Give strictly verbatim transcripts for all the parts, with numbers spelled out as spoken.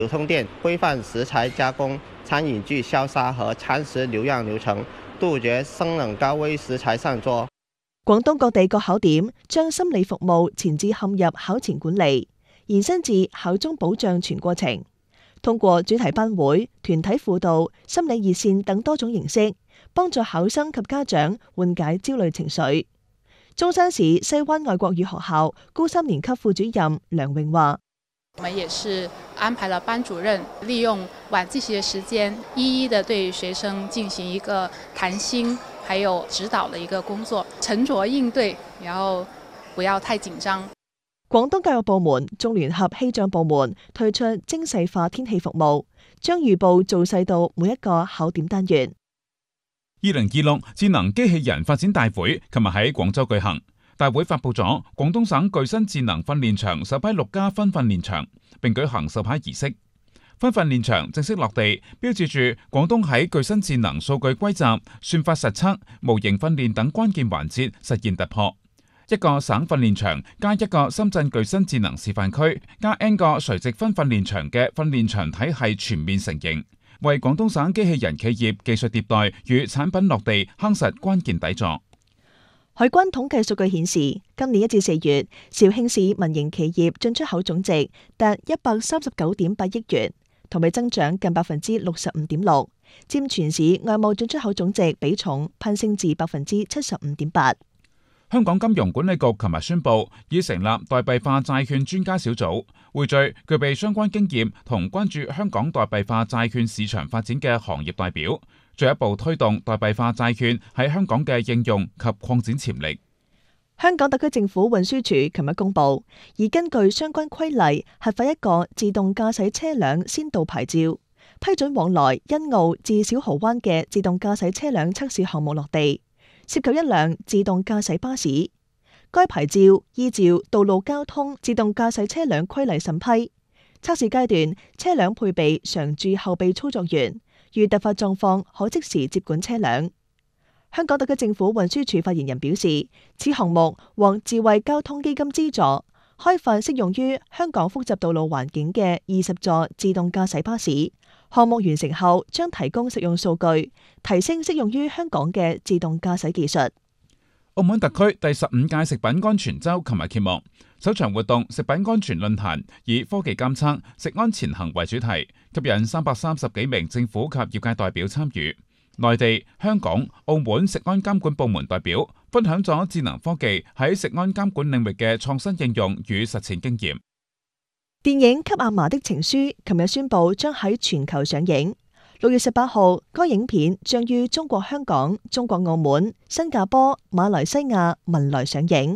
流通店规范食材加工、餐饮具消杀和餐食流样流程，杜絕生冷高危食材上桌。 廣東各地各考點將心理服務前置嵌入考前管理，延伸至考中保障全過程。通過主題班會、團體輔導、心理熱線等多種形式，幫助考生及家長緩解焦慮情緒。中山市西灣外國語學校高三年級副主任梁穎話： 我們也是安排了班主任利用晚自習的時間，一一的對學生進行一個談心，還有指導的一個工作，沉着應對，然後不要太緊張。 廣東教育部門、中聯合氣象部門推出精細化天氣服務，將預報做細到每一個考點單元。 二零二六智能機器人發展大會琴日喺廣州舉行，大會發佈咗廣東省具身智能訓練場首批六家分訓練場，並舉行授牌儀式。分訓練場正式落地，標誌住廣東喺具身智能數據歸集、算法實測、模型訓練等關鍵環節實現突破。一個省訓練場加一個深圳具身智能示範區加 N 個垂直分訓練場嘅訓練場體系全面成型，為廣東省機器人企業技術迭代與產品落地夯實關鍵底座。 海關統計數據顯示，今年一至四月，肇慶市民營企業進出口總值達一百三十九點八億元，同比增長近百分之六十五點六，佔全市外貿進出口總值比重攀升至百分之七十五點八。 香港金融管理局琴日宣布，已成立代幣化債券專家小組，匯聚具備相關經驗同關注香港代幣化債券市場發展嘅行業代表，進一步推動代幣化債券喺香港嘅應用及擴展潛力。 香港特區政府運輸署琴日公布，已根據相關規例核發一個自動駕駛車輛先導牌照，批准往來欣澳至小蠔灣嘅自動駕駛車輛測試項目落地。涉及一輛自動駕駛巴士，該牌照依照《道路交通自動駕駛車輛規例》審批。測試階段，車輛配備常駐後備操作員，遇突發狀況可即時接管車輛。香港特區政府運輸署發言人表示，此項目獲智慧交通基金資助，開發適用於香港複雜道路環境嘅二十座自動駕駛巴士。項目完成後，將提供實用數據，提升適用於香港嘅自動駕駛技術。 澳門特區第十五屆食品安全周琴日揭幕，首場活動食品安全論壇以科技監測、食安前行為主題，吸引三百三十幾名政府及業界代表參與。內地、香港、澳門食安監管部門代表分享咗智能科技喺食安監管領域嘅創新應用與實踐經驗。 電影《給阿嫲的情書》琴日宣布將喺全球上映。六月十八號，該影片將於中國香港、中國澳門、新加坡、馬來西亞、文萊上映。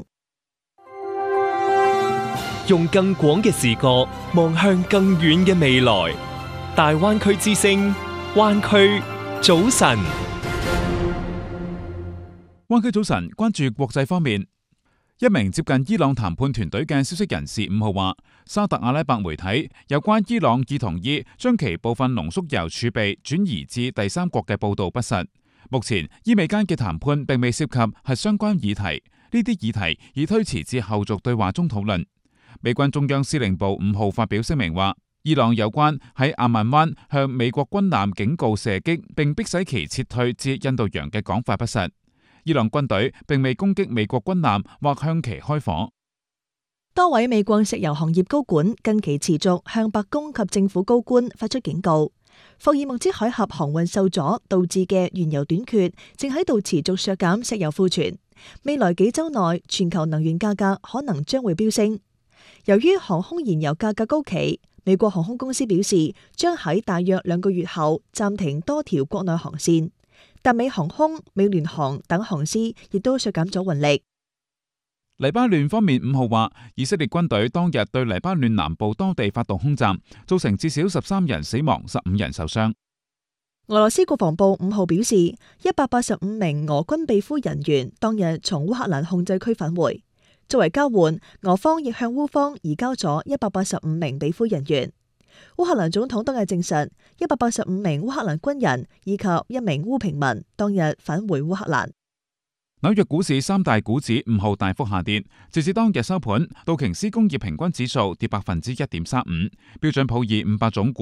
用更廣嘅視角望向更遠嘅未來。大灣區之聲，灣區早晨。 灣區早晨，關注國際方面。一名接近伊朗談判團隊嘅消息人士五號話，沙特阿拉伯媒體有關伊朗已同意將其部分濃縮鈾儲備轉移至第三國嘅報道不實。目前伊美間嘅談判並未涉及核相關議題，呢啲議題已推遲至後續對話中討論。美軍中央司令部五號發表聲明話，伊朗有關喺阿曼灣向美國軍艦警告射擊並迫使其撤退至印度洋嘅講法不實。伊朗軍隊並未攻擊美國軍艦或向其開火。 多位美國石油行業高管近期持續向白宮及政府高官發出警告，霍爾木茲海峽航運受阻導致嘅原油短缺正喺度持續削減石油庫存，未來幾週內全球能源價格可能將會飆升。由於航空燃油價格高企，美國航空公司表示將喺大約兩個月後暫停多條國內航線。達美航空、美聯航等航司亦都削減咗運力。 黎巴嫩方面五號話，以色列軍隊當日對黎巴嫩南部當地發動空襲，造成至少十三人死亡、十五人受傷。 俄羅斯國防部五號表示，一百八十五名俄軍被俘人員當日從烏克蘭控制區返回，作為交換，俄方亦向烏方移交咗一百八十五名被俘人員。烏克蘭總統當日證實，一百八十五名烏克蘭軍人以及一名烏平民當日返回烏克蘭。 紐約股市三大股指五號大幅下跌，截至當日收盤，道瓊斯工業平均指數跌百分之一點三五，標準普爾五百種股